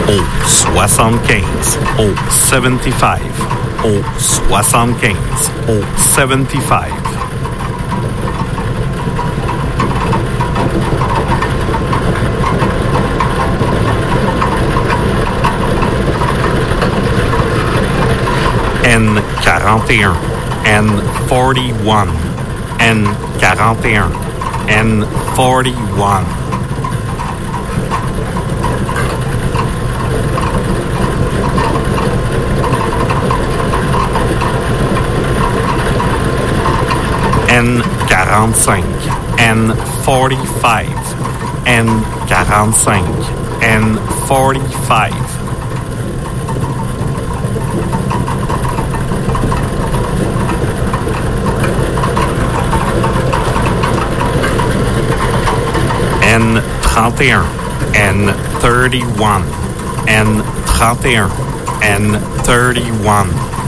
au 75, au 75, au 75, au 75. N41, N41, N41, N41. N45, N45, N45, N45. N31, N31, N31, N31.